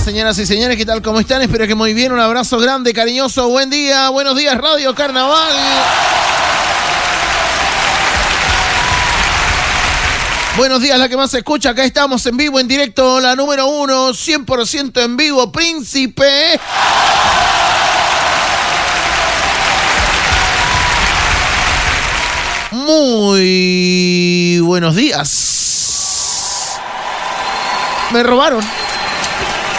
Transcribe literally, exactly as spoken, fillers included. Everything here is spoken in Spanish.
señoras y señores, ¿qué tal? ¿Cómo están? Espero que muy bien. Un abrazo grande, cariñoso. Buen día. Buenos días, Radio Carnaval. Buenos días, la que más se escucha. Acá estamos en vivo, en directo. La número uno, cien por ciento en vivo, Príncipe. Muy buenos días. Me robaron.